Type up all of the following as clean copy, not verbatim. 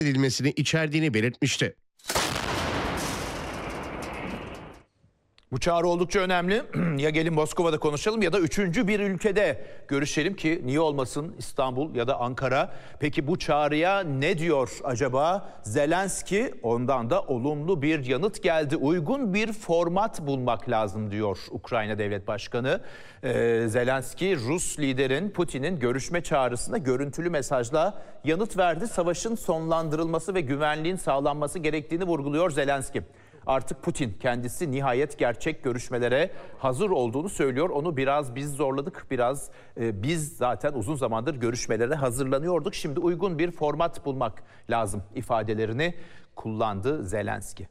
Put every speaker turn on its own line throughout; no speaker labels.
edilmesini içerdiğini belirtmişti.
Bu çağrı oldukça önemli. Ya gelin Moskova'da konuşalım ya da üçüncü bir ülkede görüşelim ki niye olmasın, İstanbul ya da Ankara. Peki bu çağrıya ne diyor acaba Zelenski? Ondan da olumlu bir yanıt geldi. Uygun bir format bulmak lazım diyor Ukrayna Devlet Başkanı. Zelenski, Rus liderin Putin'in görüşme çağrısına görüntülü mesajla yanıt verdi. Savaşın sonlandırılması ve güvenliğin sağlanması gerektiğini vurguluyor Zelenski. Artık Putin kendisi nihayet gerçek görüşmelere hazır olduğunu söylüyor. Onu biraz biz zorladık, biraz biz zaten uzun zamandır görüşmelere hazırlanıyorduk. Şimdi uygun bir format bulmak lazım ifadelerini kullandı Zelenski.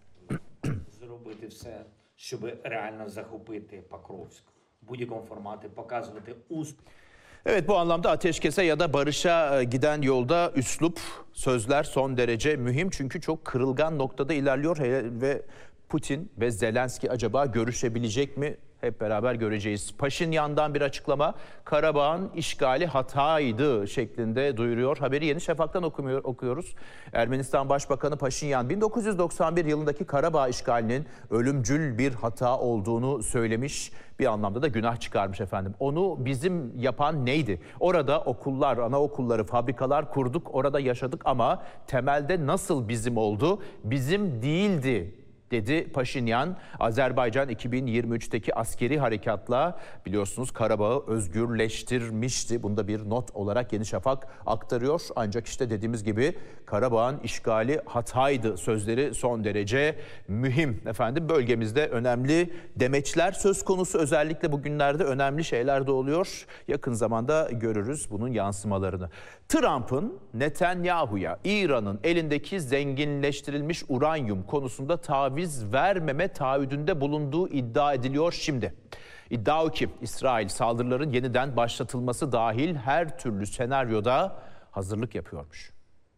Зробити все, щоб реально захопити Покровськ. В будь-якому форматі показувати успіх.
Evet, bu anlamda ateşkese ya da barışa giden yolda üslup, sözler son derece mühim. Çünkü çok kırılgan noktada ilerliyor ve Putin ve Zelenski acaba görüşebilecek mi? Hep beraber göreceğiz. Paşinyan'dan bir açıklama, Karabağ'ın işgali hataydı şeklinde duyuruyor. Haberi Yeni Şafak'tan okuyoruz. Ermenistan Başbakanı Paşinyan 1991 yılındaki Karabağ işgalinin ölümcül bir hata olduğunu söylemiş. Bir anlamda da günah çıkarmış efendim. Onu bizim yapan neydi? Orada okullar, anaokulları, fabrikalar kurduk, orada yaşadık ama temelde nasıl bizim oldu? Bizim değildi dedi Paşinyan. Azerbaycan 2023'teki askeri harekatla biliyorsunuz Karabağ'ı özgürleştirmişti. Bunu da bir not olarak Yeni Şafak aktarıyor. Ancak işte dediğimiz gibi Karabağ'ın işgali hataydı sözleri son derece mühim. Efendim bölgemizde önemli demeçler söz konusu. Özellikle bugünlerde önemli şeyler de oluyor. Yakın zamanda görürüz bunun yansımalarını. Trump'ın Netanyahu'ya İran'ın elindeki zenginleştirilmiş uranyum konusunda taviz vermeme taahhüdünde bulunduğu iddia ediliyor şimdi. İddia o ki İsrail saldırıların yeniden başlatılması dahil her türlü senaryoda hazırlık yapıyormuş.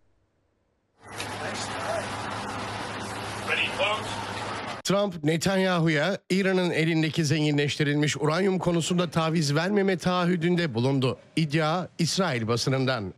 Trump, Netanyahu'ya İran'ın elindeki zenginleştirilmiş uranyum konusunda taviz vermeme taahhüdünde bulundu. İddia İsrail basınından.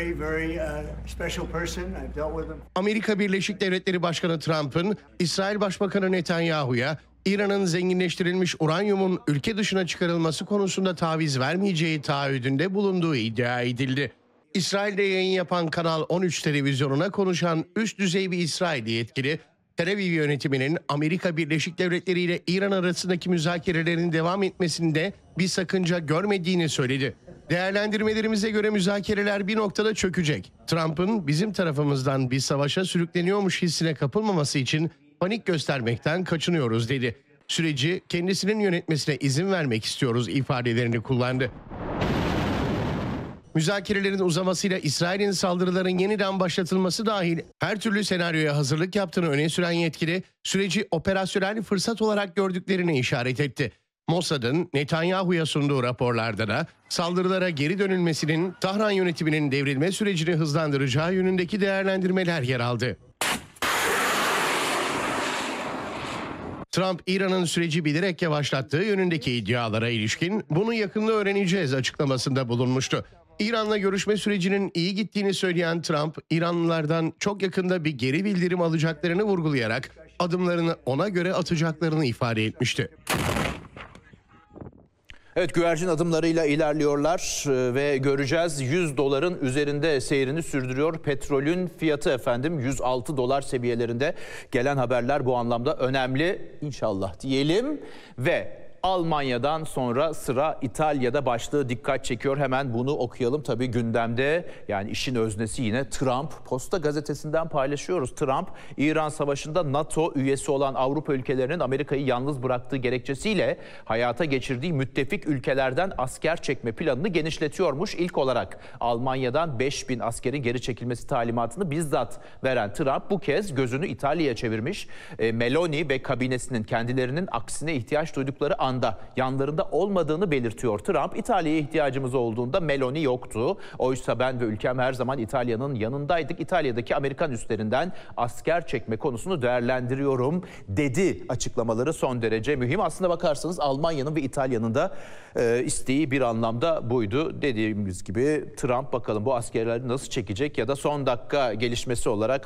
Amerika Birleşik Devletleri Başkanı Trump'ın İsrail Başbakanı Netanyahu'ya İran'ın zenginleştirilmiş uranyumun ülke dışına çıkarılması konusunda taviz vermeyeceği taahhüdünde bulunduğu iddia edildi. İsrail'de yayın yapan Kanal 13 televizyonuna konuşan üst düzey bir İsrailli yetkili, Tel Aviv yönetiminin Amerika Birleşik Devletleri ile İran arasındaki müzakerelerin devam etmesinde bir sakınca görmediğini söyledi. Değerlendirmelerimize göre müzakereler bir noktada çökecek. Trump'ın bizim tarafımızdan bir savaşa sürükleniyormuş hissine kapılmaması için panik göstermekten kaçınıyoruz dedi. Süreci kendisinin yönetmesine izin vermek istiyoruz ifadelerini kullandı. Müzakerelerin uzamasıyla İsrail'in saldırıların yeniden başlatılması dahil her türlü senaryoya hazırlık yaptığını öne süren yetkili, süreci operasyonel fırsat olarak gördüklerini işaret etti. Mossad'ın Netanyahu'ya sunduğu raporlarda da saldırılara geri dönülmesinin Tahran yönetiminin devrilme sürecini hızlandıracağı yönündeki değerlendirmeler yer aldı. Trump, İran'ın süreci bilerek yavaşlattığı yönündeki iddialara ilişkin bunu yakında öğreneceğiz açıklamasında bulunmuştu. İran'la görüşme sürecinin iyi gittiğini söyleyen Trump, İranlılardan çok yakında bir geri bildirim alacaklarını vurgulayarak adımlarını ona göre atacaklarını ifade etmişti.
Evet, güvercin adımlarıyla ilerliyorlar ve göreceğiz. 100 doların üzerinde seyrini sürdürüyor petrolün fiyatı efendim. 106 dolar seviyelerinde gelen haberler bu anlamda önemli. İnşallah diyelim ve Almanya'dan sonra sıra İtalya'da başlığı dikkat çekiyor. Hemen bunu okuyalım. Tabii gündemde yani işin öznesi yine Trump. Posta gazetesinden paylaşıyoruz. Trump, İran Savaşı'nda NATO üyesi olan Avrupa ülkelerinin Amerika'yı yalnız bıraktığı gerekçesiyle hayata geçirdiği müttefik ülkelerden asker çekme planını genişletiyormuş. İlk olarak Almanya'dan 5000 askerin geri çekilmesi talimatını bizzat veren Trump bu kez gözünü İtalya'ya çevirmiş. Meloni ve kabinesinin kendilerinin aksine ihtiyaç duydukları anda yanlarında olmadığını belirtiyor Trump. İtalya'ya ihtiyacımız olduğunda Meloni yoktu. Oysa ben ve ülkem her zaman İtalya'nın yanındaydık. İtalya'daki Amerikan üslerinden asker çekme konusunu değerlendiriyorum dedi. Açıklamaları son derece mühim. Aslında bakarsanız Almanya'nın ve İtalya'nın da isteği bir anlamda buydu. Dediğimiz gibi Trump bakalım bu askerleri nasıl çekecek ya da son dakika gelişmesi olarak